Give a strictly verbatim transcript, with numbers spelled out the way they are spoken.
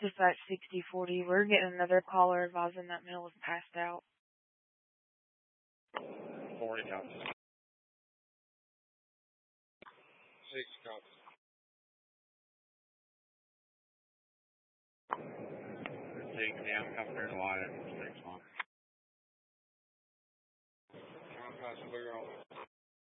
Dispatch sixty forty, we're getting another caller advising that male was passed out. forty copies. sixty copies. Take me out, come through the light at six one. John Pass, clear all.